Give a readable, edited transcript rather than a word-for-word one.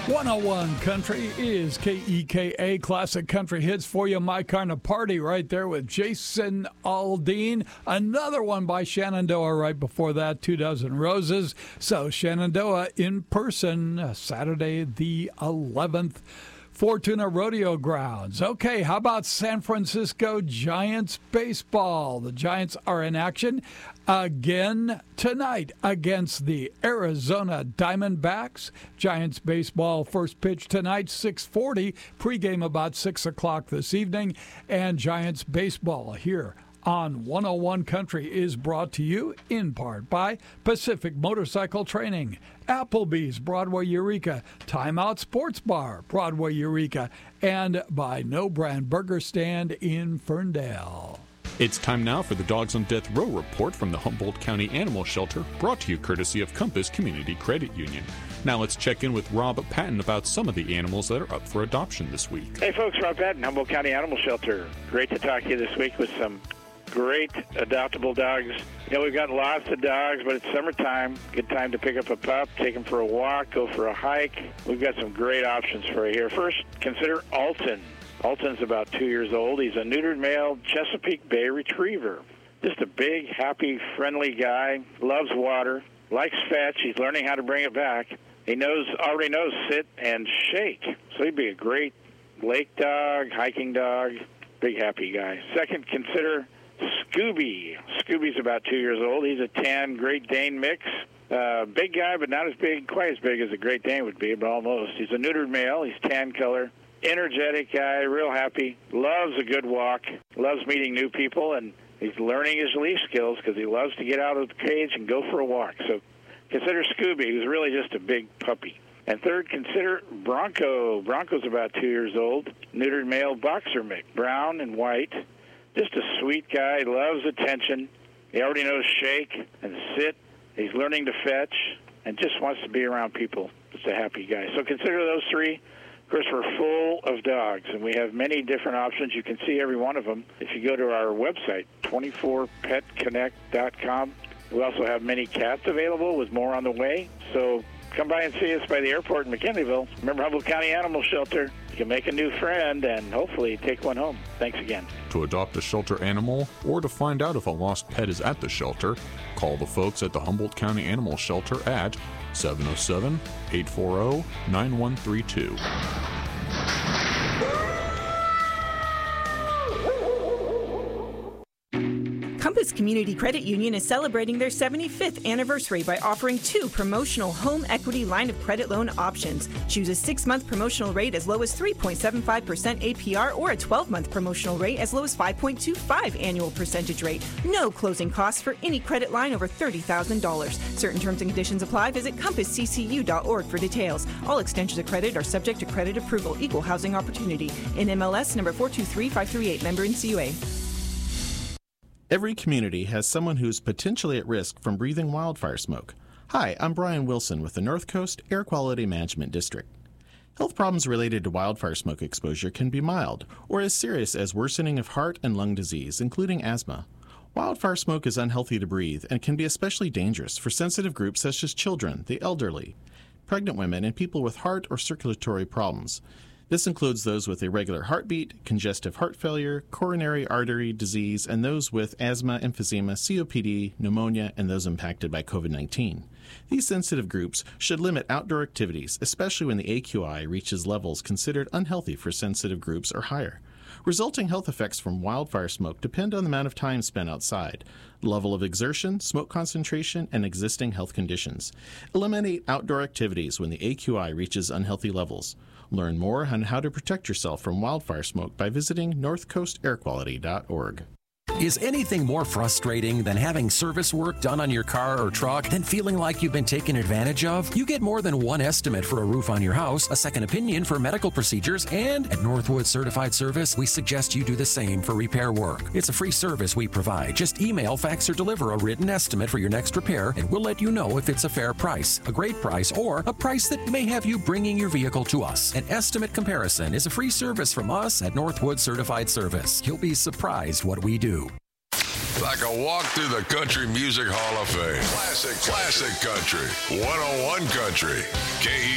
101 Country is KEKA Classic Country Hits for you. My Kind of Party right there with Jason Aldean. Another one by Shenandoah right before that, 2 Dozen Roses. So Shenandoah in person, Saturday the 11th. Fortuna Rodeo Grounds. Okay, how about San Francisco Giants baseball? The Giants are in action again tonight against the Arizona Diamondbacks. Giants baseball first pitch tonight, 6:40. Pregame about 6 o'clock this evening. And Giants baseball here on 101 Country is brought to you in part by Pacific Motorcycle Training, Applebee's Broadway Eureka, Time Out Sports Bar, Broadway Eureka, and by No Brand Burger Stand in Ferndale. It's time now for the Dogs on Death Row report from the Humboldt County Animal Shelter, brought to you courtesy of Compass Community Credit Union. Now let's check in with Rob Patton about some of the animals that are up for adoption this week. Hey folks, Rob Patton, Humboldt County Animal Shelter. Great to talk to you this week with some great adoptable dogs. You know, we've got lots of dogs, but it's summertime. Good time to pick up a pup, take him for a walk, go for a hike. We've got some great options for you here. First, consider Alton. Alton's about 2 years old. He's a neutered male Chesapeake Bay Retriever. Just a big, happy, friendly guy. Loves water. Likes fetch. He's learning how to bring it back. He already knows sit and shake. So he'd be a great lake dog, hiking dog. Big, happy guy. Second, consider Scooby. Scooby's about 2 years old. He's a tan Great Dane mix. Big guy, but not quite as big as a Great Dane would be, but almost. He's a neutered male. He's tan color. Energetic guy, real happy. Loves a good walk. Loves meeting new people, and he's learning his leash skills because he loves to get out of the cage and go for a walk. So consider Scooby, who's really just a big puppy. And third, consider Bronco. Bronco's about 2 years old. Neutered male boxer mix, brown and white. Just a sweet guy, loves attention. He already knows shake and sit. He's learning to fetch and just wants to be around people. Just a happy guy. So consider those three. Of course, we're full of dogs, and we have many different options. You can see every one of them if you go to our website, 24petconnect.com. We also have many cats available with more on the way. So come by and see us by the airport in McKinleyville. Remember, Humboldt County Animal Shelter. You can make a new friend and hopefully take one home. Thanks again. To adopt a shelter animal or to find out if a lost pet is at the shelter, call the folks at the Humboldt County Animal Shelter at 707-840-9132. Compass Community Credit Union is celebrating their 75th anniversary by offering 2 promotional home equity line of credit loan options. Choose a 6-month promotional rate as low as 3.75% APR or a 12-month promotional rate as low as 5.25 annual percentage rate. No closing costs for any credit line over $30,000. Certain terms and conditions apply. Visit compassccu.org for details. All extensions of credit are subject to credit approval. Equal housing opportunity. NMLS number 423538. Member NCUA. Every community has someone who's potentially at risk from breathing wildfire smoke. Hi, I'm Brian Wilson with the North Coast Air Quality Management District. Health problems related to wildfire smoke exposure can be mild or as serious as worsening of heart and lung disease, including asthma. Wildfire smoke is unhealthy to breathe and can be especially dangerous for sensitive groups such as children, the elderly, pregnant women, and people with heart or circulatory problems. This includes those with irregular heartbeat, congestive heart failure, coronary artery disease, and those with asthma, emphysema, COPD, pneumonia, and those impacted by COVID-19. These sensitive groups should limit outdoor activities, especially when the AQI reaches levels considered unhealthy for sensitive groups or higher. Resulting health effects from wildfire smoke depend on the amount of time spent outside, level of exertion, smoke concentration, and existing health conditions. Eliminate outdoor activities when the AQI reaches unhealthy levels. Learn more on how to protect yourself from wildfire smoke by visiting northcoastairquality.org. Is anything more frustrating than having service work done on your car or truck than feeling like you've been taken advantage of? You get more than one estimate for a roof on your house, a second opinion for medical procedures, and at Northwood Certified Service, we suggest you do the same for repair work. It's a free service we provide. Just email, fax, or deliver a written estimate for your next repair, and we'll let you know if it's a fair price, a great price, or a price that may have you bringing your vehicle to us. An estimate comparison is a free service from us at Northwood Certified Service. You'll be surprised what we do. Like a walk through the Country Music Hall of Fame. Classic country. 101 Country.